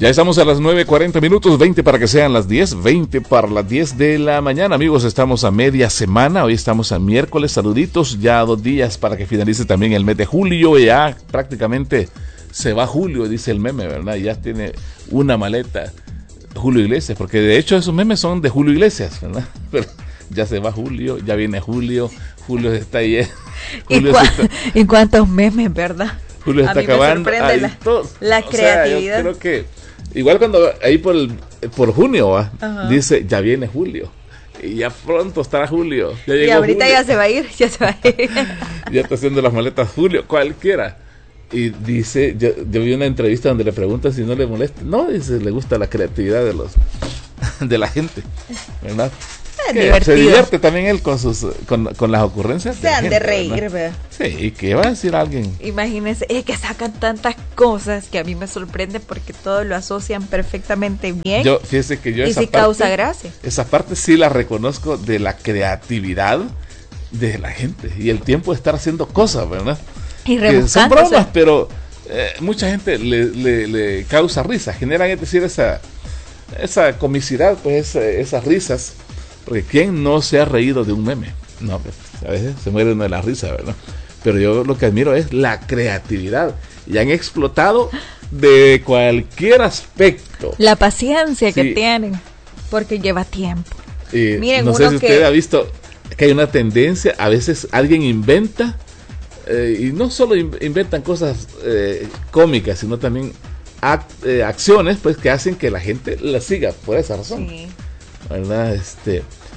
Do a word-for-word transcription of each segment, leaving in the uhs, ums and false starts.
Ya estamos a las nueve cuarenta minutos, veinte para que sean las diez, veinte para las diez de la mañana. Amigos, estamos a media semana, hoy estamos a miércoles, saluditos, ya dos días para que finalice también el mes de julio, ya prácticamente se va julio, dice el meme, ¿verdad? Ya tiene una maleta Julio Iglesias, porque de hecho esos memes son de Julio Iglesias, ¿verdad? Pero ya se va julio, ya viene julio, julio está ahí. Julio ¿Y, cua- está... ¿Y cuántos memes, verdad? Julio está acabando. Ay, la, la creatividad. Sea, yo creo que igual cuando ahí por el, por junio ¿va? Dice ya viene julio y ya pronto estará julio. Ya y ahorita julio. ya se va a ir, ya se va a ir. Ya está haciendo las maletas julio, cualquiera. Y dice, yo, yo vi una entrevista donde le preguntan si no le molesta. No, dice, le gusta la creatividad de los de la gente, ¿verdad? Se divierte también él con sus con, con las ocurrencias. Se han de, de reír, ¿verdad? Sí, ¿y qué va a decir alguien? Imagínense, es que sacan tantas cosas que a mí me sorprende porque todo lo asocian perfectamente bien. Yo, fíjese que yo y esa sí parte, causa gracia. Esa parte sí la reconozco de la creatividad de la gente y el tiempo de estar haciendo cosas, ¿verdad? Y que son bromas, pero eh, mucha gente le, le, le causa risa, generan, es decir, esa esa comicidad, pues esa, esas risas. Porque ¿quién no se ha reído de un meme? No, pues, a veces se muere uno de la risa, ¿verdad? Pero yo lo que admiro es la creatividad. Y han explotado de cualquier aspecto. La paciencia sí. que tienen, porque lleva tiempo. Y Miren, no sé si usted que... ha visto que hay una tendencia, a veces alguien inventa, eh, y no solo in- inventan cosas eh, cómicas, sino también act- eh, acciones pues que hacen que la gente la siga por esa razón. Sí. ¿Verdad? Este,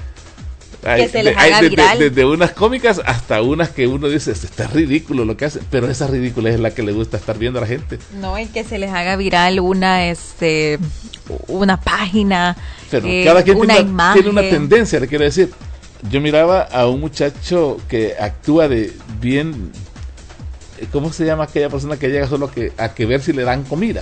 hay, que se les de, haga hay viral. Desde de, de unas cómicas hasta unas que uno dice, está ridículo lo que hace, pero esa ridícula es la que le gusta estar viendo a la gente. No, y que se les haga viral una este una página, pero eh, cada quien una tiene, imagen. tiene una tendencia, le quiero decir. Yo miraba a un muchacho que actúa de bien, ¿cómo se llama aquella persona que llega solo que, a que ver si le dan comida?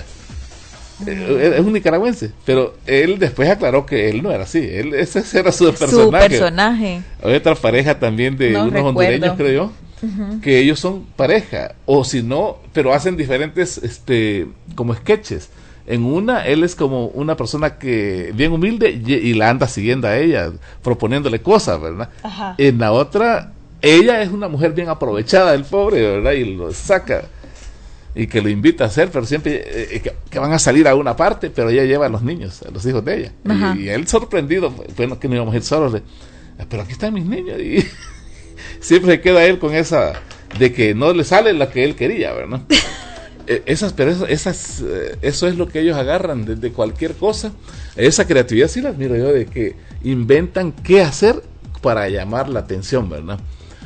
Es un nicaragüense, pero él después aclaró que él no era así, él ese era su personaje. Su personaje. Hay otra pareja también de no unos recuerdo. hondureños, creo yo, uh-huh. que ellos son pareja, o si no, pero hacen diferentes, este, como sketches. En una, él es como una persona que bien humilde y, y la anda siguiendo a ella, proponiéndole cosas, ¿verdad? Ajá. En la otra, ella es una mujer bien aprovechada del pobre, ¿verdad? Y lo saca. Y que lo invita a hacer, pero siempre eh, que, que van a salir a una parte, pero ella lleva a los niños, a los hijos de ella. Y, y él sorprendido, bueno, que no íbamos a ir solos, le, pero aquí están mis niños. Y siempre se queda él con esa, de que no le sale lo que él quería, ¿verdad? eh, esas, pero esas, esas eh, eso es lo que ellos agarran desde cualquier cosa. Esa creatividad sí la admiro yo, de que inventan qué hacer para llamar la atención, ¿verdad?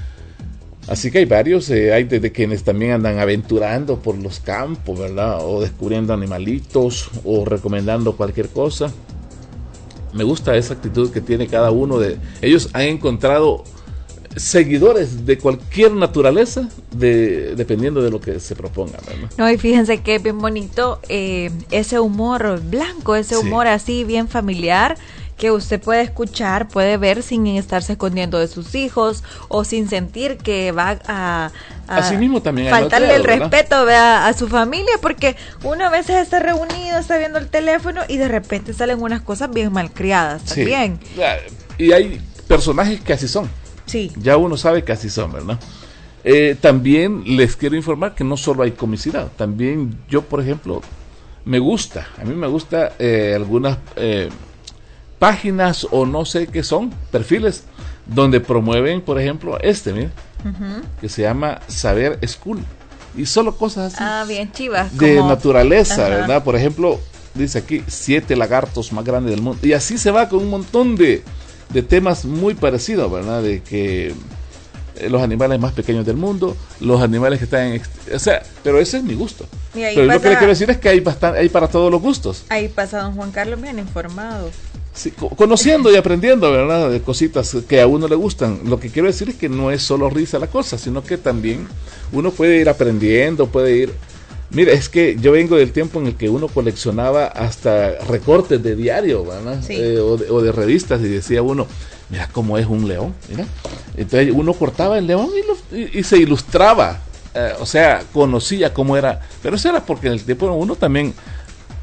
Así que hay varios, eh, hay desde quienes también andan aventurando por los campos, ¿verdad? O descubriendo animalitos, o recomendando cualquier cosa. Me gusta esa actitud que tiene cada uno de ellos. Han encontrado seguidores de cualquier naturaleza, de, dependiendo de lo que se propongan, ¿verdad? No, y fíjense que es bien bonito eh, ese humor blanco, ese humor sí. así bien familiar, que usted puede escuchar, puede ver sin estarse escondiendo de sus hijos o sin sentir que va a, a Así mismo también faltarle el ¿verdad? respeto ¿verdad? a su familia, porque uno a veces está reunido, está viendo el teléfono y de repente salen unas cosas bien malcriadas también. Sí. Y hay personajes que así son. Sí. Ya uno sabe que así son, ¿verdad? Eh, también les quiero informar que no solo hay comicidad, también yo, por ejemplo, me gusta, a mí me gusta eh, algunas... Eh, páginas o no sé qué son, perfiles, donde promueven, por ejemplo, este, mira, uh-huh. que se llama Saber School, y solo cosas así. Ah, bien chivas. De como... naturaleza, Ajá. ¿verdad? Por ejemplo, dice aquí, siete lagartos más grandes del mundo, y así se va con un montón de, de temas muy parecidos, ¿verdad? De que eh, los animales más pequeños del mundo, los animales que están en... O sea, pero ese es mi gusto. Pero pasa... lo que le quiero decir es que hay, bastante, hay para todos los gustos. Ahí pasa don Juan Carlos bien informado. Sí, conociendo y aprendiendo, ¿verdad? De cositas que a uno le gustan. Lo que quiero decir es que no es solo risa la cosa, sino que también uno puede ir aprendiendo, puede ir... Mira, es que yo vengo del tiempo en el que uno coleccionaba hasta recortes de diario, ¿verdad? Sí. Eh, o, de, o de revistas, y decía uno, mira cómo es un león, mira. Entonces uno cortaba el león y, lo, y, y se ilustraba, eh, o sea, conocía cómo era. Pero eso era porque en el tiempo uno también...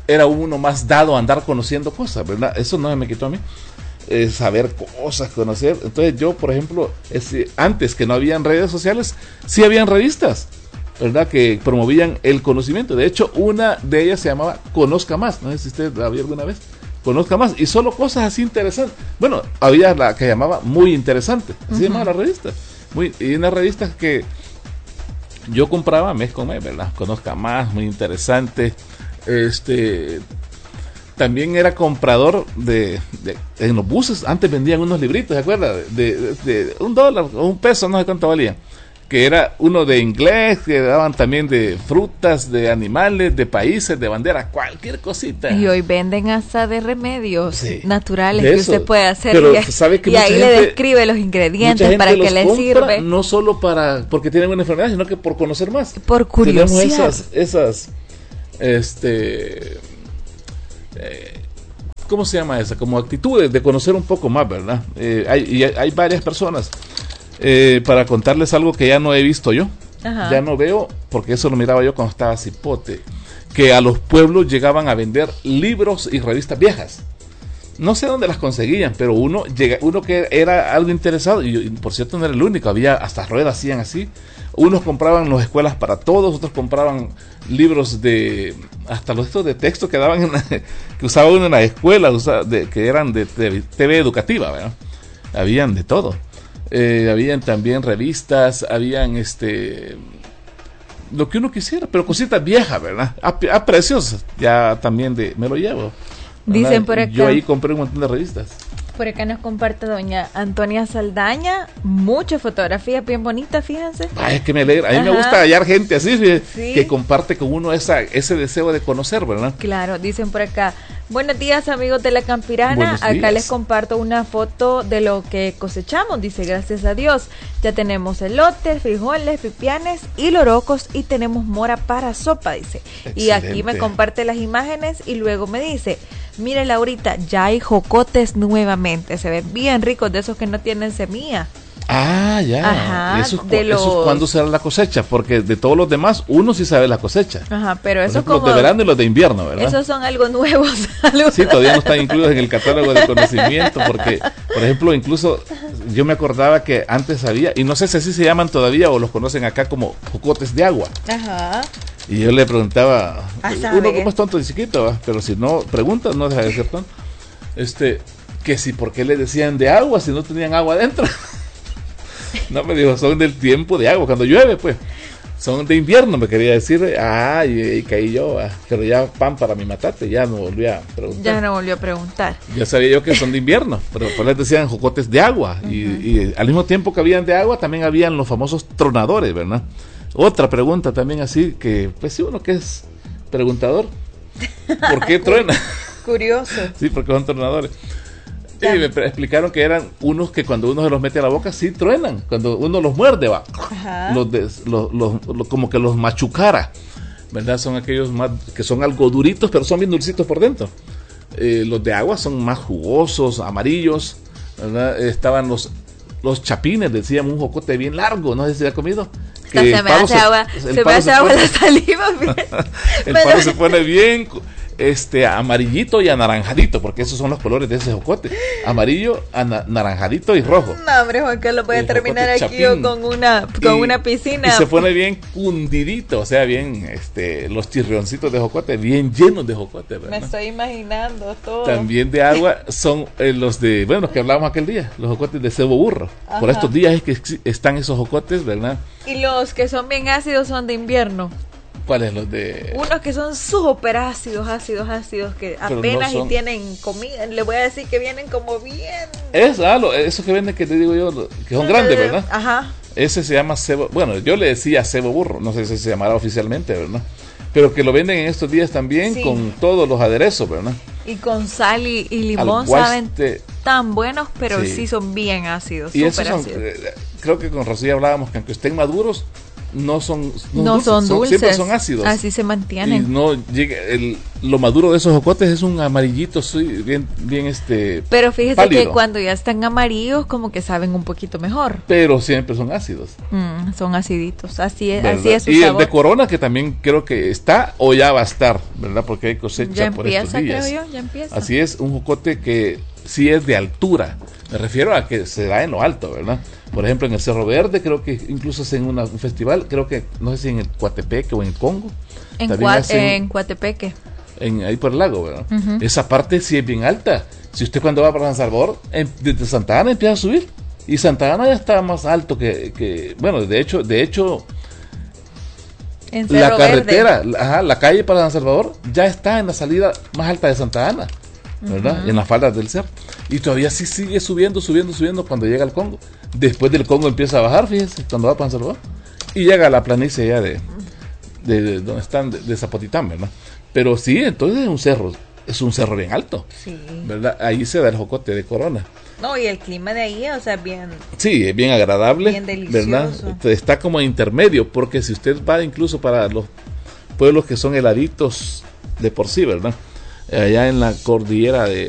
era uno más dado a andar conociendo cosas, ¿verdad? Eso no se me quitó a mí. Eh, saber cosas, conocer. Entonces yo, por ejemplo, es, antes que no habían redes sociales, sí habían revistas, ¿verdad? Que promovían el conocimiento. De hecho, una de ellas se llamaba Conozca Más. No sé si usted la vio alguna vez. Conozca Más. Y solo cosas así interesantes. Bueno, había la que llamaba Muy Interesante. Así uh-huh. se llamaba la revista. Muy, y una revista que yo compraba mes con mes, ¿verdad? Conozca Más, Muy Interesante. Este... También era comprador de, de... En los buses, antes vendían unos libritos, ¿se acuerda? De, de, de un dólar o un peso, no sé cuánto valían. Que era uno de inglés, que daban también de frutas, de animales, de países, de banderas, cualquier cosita. Y hoy venden hasta de remedios sí, naturales de que usted puede hacer. Pero y, sabe que y ahí gente, le describe los ingredientes para que le sirve. No solo para porque tienen una enfermedad, sino que por conocer más. Por curiosidad. Tenemos esas, esas, este... Eh, ¿cómo se llama esa? Como actitudes de conocer un poco más, ¿verdad? Eh, hay, y hay varias personas eh, para contarles algo que ya no he visto yo. Ajá. Ya no veo, porque eso lo miraba yo cuando estaba cipote, que a los pueblos llegaban a vender libros y revistas viejas. No sé dónde las conseguían, pero uno llega, uno que era algo interesado, y, y por cierto no era el único, había hasta ruedas hacían así. Unos compraban las escuelas para todos, otros compraban libros de, hasta los estos de texto que daban en la, que usaba uno en la escuela, usaba de, que eran de, de T V educativa, ¿verdad? Habían de todo. Eh, habían también revistas, habían este lo que uno quisiera, pero cositas viejas, ¿verdad? A, a precios, ya también de, me lo llevo. ¿Verdad? Dicen por acá. Yo ahí compré un montón de revistas. Por acá nos comparte doña Antonia Saldaña, muchas fotografías bien bonitas, fíjense. Ay, es que me alegra, a mí Ajá. me gusta hallar gente así, sí. que comparte con uno esa, ese deseo de conocer, ¿verdad? Claro, dicen por acá, buenos días amigos de La Campirana, acá les comparto una foto de lo que cosechamos, dice gracias a Dios, ya tenemos elotes, frijoles, pipianes y lorocos y tenemos mora para sopa, dice. Excelente. Y aquí me comparte las imágenes y luego me dice, mire Laurita, ya hay jocotes nuevamente, se ven bien ricos, de esos que no tienen semilla. Ah, ya. Ajá, eso, de es, los... eso es cuando será la cosecha, porque de todos los demás uno sí sabe la cosecha. Ajá, pero eso como... como... los de verano y los de invierno, ¿verdad? Esos son algo nuevos. Algo... Sí, todavía no están incluidos en el catálogo de conocimiento, porque, por ejemplo, incluso yo me acordaba que antes había, y no sé si así se llaman todavía o los conocen acá como jocotes de agua. Ajá. Y yo le preguntaba, uno como es tonto y chiquito, ¿va? Pero si no pregunta, no deja de ser tonto. Este, que si, ¿por qué le decían de agua si no tenían agua adentro? No, me dijo, son del tiempo de agua, cuando llueve, pues. Son de invierno, me quería decir. Ah, y, y caí yo, ah, pero ya pan para mi matate, ya no volví a preguntar. Ya no volvió a preguntar. Ya sabía yo que son de invierno, pero pues les decían jocotes de agua. Uh-huh. y, y al mismo tiempo que habían de agua, también habían los famosos tronadores, ¿verdad? Otra pregunta también así, que pues si uno que es preguntador, ¿por qué truena? Curioso. Sí, porque son tronadores. Y me explicaron que eran unos que cuando uno se los mete a la boca sí truenan, cuando uno los muerde va, los, de, los, los, los como que los machucara, ¿verdad? Son aquellos más que son algo duritos, pero son bien dulcitos por dentro. Eh, los de agua son más jugosos, amarillos, ¿verdad? Eh, estaban los los chapines, decíamos, un jocote bien largo, no sé si ha comido. Que se me hace se, agua, se me hace agua la saliva. El palo se pone bien este amarillito y anaranjadito, porque esos son los colores de ese jocote, amarillo, ana, naranjadito y rojo. No, hombre, Juan Carlos puede terminar aquí chapín. con una con y, una piscina. Y se pone bien cundidito, o sea, bien este los chirrioncitos de jocote, bien llenos de jocote, ¿verdad? Me estoy imaginando todo. También de agua son eh, los de, bueno, los que hablábamos aquel día, los jocotes de cebo burro. Ajá. Por estos días es que están esos jocotes, ¿verdad? Y los que son bien ácidos son de invierno. ¿Cuáles los de...? Unos que son súper ácidos, ácidos, ácidos, que pero apenas no son... y tienen comida. Le voy a decir que vienen como bien... Es, ah, lo, esos que venden, que te digo yo, que son grandes, ¿verdad? Ajá. Ese se llama cebo... Bueno, yo le decía cebo burro, no sé si se llamará oficialmente, ¿verdad? Pero que lo venden en estos días también, sí, con todos los aderezos, ¿verdad? Y con sal y, y limón saben tan buenos, pero sí, sí son bien ácidos, y súper son, ácidos. Eh, creo que con Rocío hablábamos que aunque estén maduros, no son no, no son dulces, son, siempre son ácidos. Así se mantienen. Y no llega el lo maduro de esos jocotes es un amarillito, sí, bien, bien este. Pero fíjese pálido. que cuando ya están amarillos, como que saben un poquito mejor. Pero siempre son ácidos. Mm, son aciditos, así es, ¿Verdad? así es su y sabor. el de Corona, que también creo que está o ya va a estar, ¿verdad? Porque hay cosecha Ya por empieza, estos días. creo yo, ya empieza. Así es, un jocote que sí es de altura. Me refiero a que se da en lo alto, ¿verdad? Por ejemplo, en el Cerro Verde, creo que incluso hacen una, un festival, creo que, no sé si en el Coatepeque o en el Congo. En, también Cua- hacen- en Coatepeque. En, ahí por el lago, ¿verdad? Ujú. Esa parte sí es bien alta. Si usted cuando va para San Salvador, en- desde Santa Ana empieza a subir. Y Santa Ana ya está más alto que, que bueno, de hecho, de hecho, En la Cerro carretera, Verde. la, ajá, la calle para San Salvador ya está en la salida más alta de Santa Ana, ¿verdad? Ujú. En las faldas del cerro. Y todavía sí sigue subiendo, subiendo, subiendo cuando llega al Congo. Después del Congo empieza a bajar, fíjense, cuando va para San Salvador. Y llega a la planicie ya de, de, de donde están, de, de Zapotitán, ¿verdad? Pero sí, entonces es un cerro, es un cerro bien alto, Sí. ¿verdad? Ahí se da el jocote de Corona. No, y el clima de ahí, o sea, bien. Sí, es bien agradable, Bien delicioso. ¿verdad? Está como intermedio, porque si usted va incluso para los pueblos que son heladitos de por sí, ¿verdad? Allá en la cordillera de